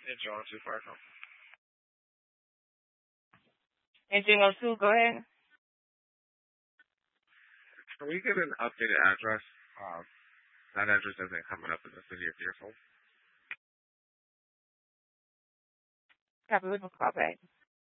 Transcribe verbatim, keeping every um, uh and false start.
And John two Fargo. Anything else, Sue? Go ahead. Can we get an updated address? Uh, that address isn't coming up in the city of Deerfield. Copy with a call back.